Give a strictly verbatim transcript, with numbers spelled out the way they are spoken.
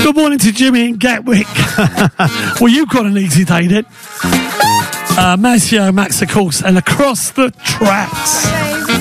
Good morning to Jimmy in Gatwick. Well, you've got an easy day then. Uh, Maceo, Max, of course, and across the tracks.